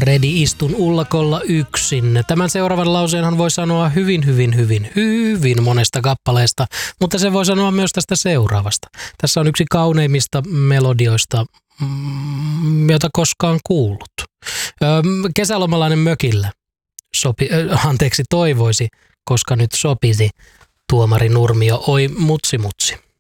Redi istun ullakolla yksin. Tämän seuraavan lauseenhan voi sanoa hyvin monesta kappaleesta, mutta se voi sanoa myös tästä seuraavasta. Tässä on yksi kauneimmista melodioista, jota koskaan kuullut. Kesälomalainen mökillä toivoisi, koska nyt sopisi Tuomari Nurmio, oi mutsi mutsi.